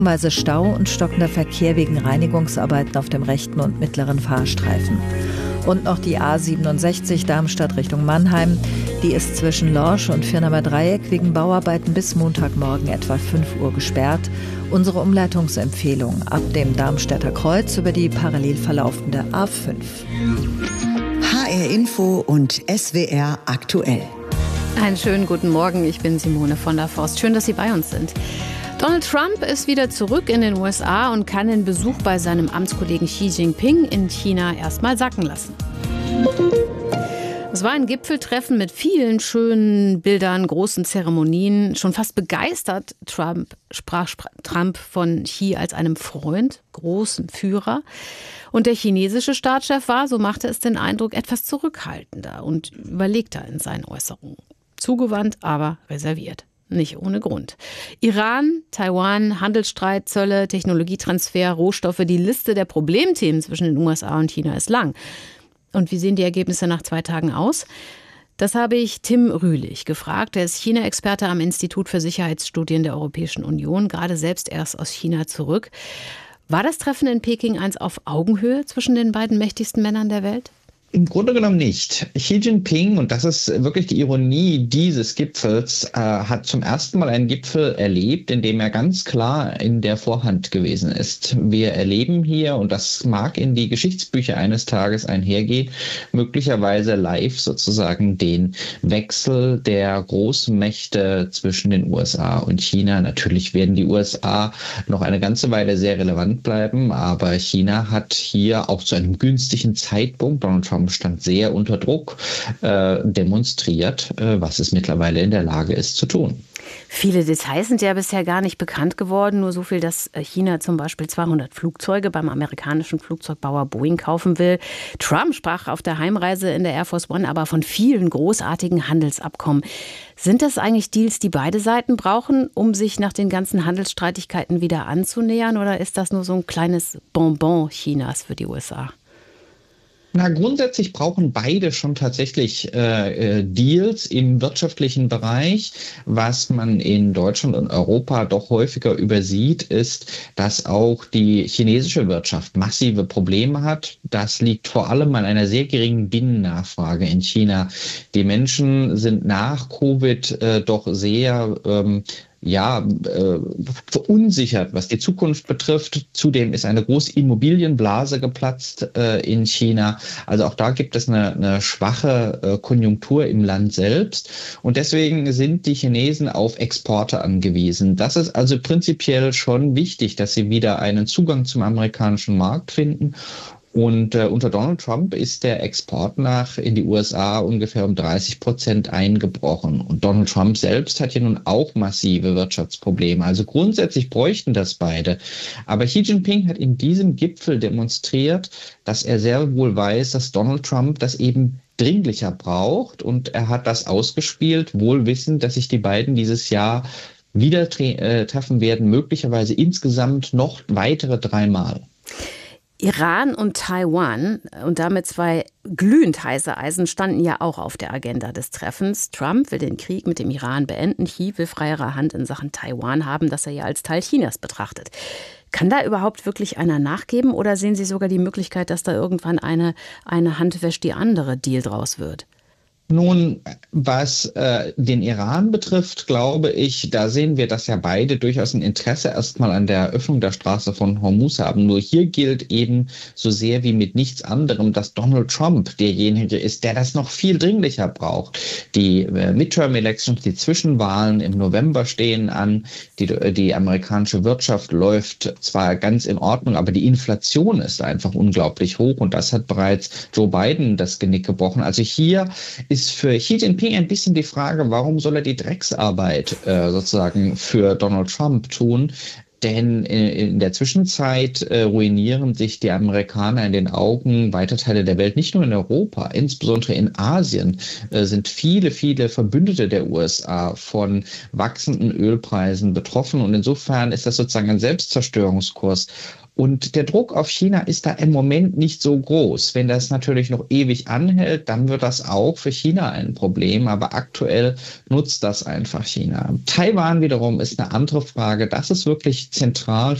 Weise Stau und stockender Verkehr wegen Reinigungsarbeiten auf dem rechten und mittleren Fahrstreifen. Und noch die A67 Darmstadt Richtung Mannheim. Die ist zwischen Lorsch und Firnamer Dreieck wegen Bauarbeiten bis Montagmorgen etwa 5 Uhr gesperrt. Unsere Umleitungsempfehlung ab dem Darmstädter Kreuz über die parallel verlaufende A5. HR Info und SWR aktuell. Einen schönen guten Morgen, ich bin Simone von der Forst. Schön, dass Sie bei uns sind. Donald Trump ist wieder zurück in den USA und kann den Besuch bei seinem Amtskollegen Xi Jinping in China erstmal sacken lassen. Es war ein Gipfeltreffen mit vielen schönen Bildern, großen Zeremonien. Schon fast begeistert sprach Trump von Xi als einem Freund, großen Führer. Und der chinesische Staatschef war, so machte es den Eindruck, etwas zurückhaltender und überlegter in seinen Äußerungen. Zugewandt, aber reserviert. Nicht ohne Grund. Iran, Taiwan, Handelsstreit, Zölle, Technologietransfer, Rohstoffe. Die Liste der Problemthemen zwischen den USA und China ist lang. Und wie sehen die Ergebnisse nach 2 Tagen aus? Das habe ich Tim Rühlich gefragt. Er ist China-Experte am Institut für Sicherheitsstudien der Europäischen Union, gerade selbst erst aus China zurück. War das Treffen in Peking eins auf Augenhöhe zwischen den beiden mächtigsten Männern der Welt? Im Grunde genommen nicht. Xi Jinping, und das ist wirklich die Ironie dieses Gipfels, hat zum ersten Mal einen Gipfel erlebt, in dem er ganz klar in der Vorhand gewesen ist. Wir erleben hier, und das mag in die Geschichtsbücher eines Tages einhergehen, möglicherweise live sozusagen den Wechsel der Großmächte zwischen den USA und China. Natürlich werden die USA noch eine ganze Weile sehr relevant bleiben, aber China hat hier auch zu einem günstigen Zeitpunkt, Donald Trump stand sehr unter Druck, demonstriert, was es mittlerweile in der Lage ist zu tun. Viele Details sind ja bisher gar nicht bekannt geworden. Nur so viel, dass China zum Beispiel 200 Flugzeuge beim amerikanischen Flugzeugbauer Boeing kaufen will. Trump sprach auf der Heimreise in der Air Force One aber von vielen großartigen Handelsabkommen. Sind das eigentlich Deals, die beide Seiten brauchen, um sich nach den ganzen Handelsstreitigkeiten wieder anzunähern? Oder ist das nur so ein kleines Bonbon Chinas für die USA? Na, grundsätzlich brauchen beide schon tatsächlich Deals im wirtschaftlichen Bereich. Was man in Deutschland und Europa doch häufiger übersieht, ist, dass auch die chinesische Wirtschaft massive Probleme hat. Das liegt vor allem an einer sehr geringen Binnennachfrage in China. Die Menschen sind nach Covid doch sehr verunsichert, was die Zukunft betrifft. Zudem ist eine große Immobilienblase geplatzt in China. Also auch da gibt es eine schwache Konjunktur im Land selbst. Und deswegen sind die Chinesen auf Exporte angewiesen. Das ist also prinzipiell schon wichtig, dass sie wieder einen Zugang zum amerikanischen Markt finden. Und unter Donald Trump ist der Export in die USA ungefähr um 30% eingebrochen. Und Donald Trump selbst hat ja nun auch massive Wirtschaftsprobleme. Also grundsätzlich bräuchten das beide. Aber Xi Jinping hat in diesem Gipfel demonstriert, dass er sehr wohl weiß, dass Donald Trump das eben dringlicher braucht. Und er hat das ausgespielt, wohl wissend, dass sich die beiden dieses Jahr wieder treffen werden, möglicherweise insgesamt noch weitere 3 Mal. Iran und Taiwan und damit 2 glühend heiße Eisen standen ja auch auf der Agenda des Treffens. Trump will den Krieg mit dem Iran beenden. Xi will freiere Hand in Sachen Taiwan haben, das er ja als Teil Chinas betrachtet. Kann da überhaupt wirklich einer nachgeben oder sehen Sie sogar die Möglichkeit, dass da irgendwann eine Hand wäscht die andere Deal draus wird? Nun, was den Iran betrifft, glaube ich, da sehen wir, dass ja beide durchaus ein Interesse erstmal an der Eröffnung der Straße von Hormuz haben. Nur hier gilt eben so sehr wie mit nichts anderem, dass Donald Trump derjenige ist, der das noch viel dringlicher braucht. Die Midterm-Elections, die Zwischenwahlen im November stehen an. Die amerikanische Wirtschaft läuft zwar ganz in Ordnung, aber die Inflation ist einfach unglaublich hoch und das hat bereits Joe Biden das Genick gebrochen. Also hier ist für Xi Jinping ein bisschen die Frage, warum soll er die Drecksarbeit sozusagen für Donald Trump tun? Denn in der Zwischenzeit ruinieren sich die Amerikaner in den Augen weiter Teile der Welt, nicht nur in Europa, insbesondere in Asien sind viele, viele Verbündete der USA von wachsenden Ölpreisen betroffen. Und insofern ist das sozusagen ein Selbstzerstörungskurs. Und der Druck auf China ist da im Moment nicht so groß. Wenn das natürlich noch ewig anhält, dann wird das auch für China ein Problem. Aber aktuell nutzt das einfach China. Taiwan wiederum ist eine andere Frage. Das ist wirklich zentral